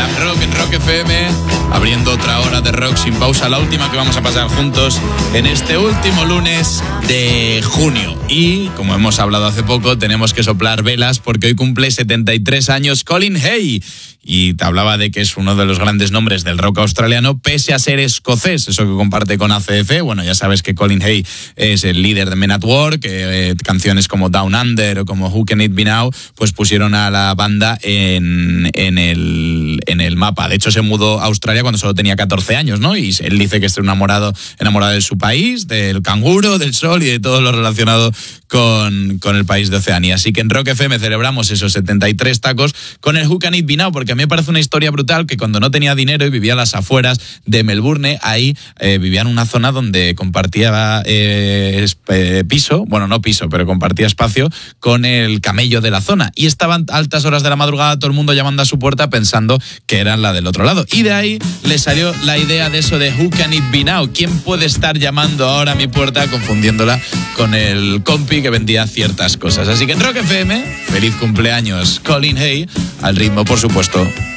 Glam Rock en Rock FM, abriendo otra hora de rock sin pausa, la última que vamos a pasar juntos en este último lunes de junio. Y, como hemos hablado hace poco, tenemos que soplar velas porque hoy cumple 73 años Colin Hay. Y te hablaba de que es uno de los grandes nombres del rock australiano, pese a ser escocés, eso que comparte con ACDC. Bueno, ya sabes que Colin Hay es el líder de Men at Work, canciones como Down Under o como Who Can It Be Now, pues pusieron a la banda en el mapa. De hecho, se mudó a Australia cuando solo tenía 14 años, ¿no? Y él dice que está enamorado de su país, del canguro, del sol y de todo lo relacionado con el país de Oceanía. Así que en Rock FM celebramos esos 73 tacos con el Who Can It Be Now, porque a mí me parece una historia brutal que cuando no tenía dinero y vivía a las afueras de Melbourne, ahí vivía en una zona donde compartía piso, bueno, no piso, pero compartía espacio con el camello de la zona. Y estaban a altas horas de la madrugada todo el mundo llamando a su puerta pensando que eran la del otro lado. Y de ahí le salió la idea de eso de Who Can It Be Now? ¿Quién puede estar llamando ahora a mi puerta? Confundiéndola con el compi que vendía ciertas cosas. Así que en Rock FM, feliz cumpleaños Colin Hay, al ritmo, por supuesto,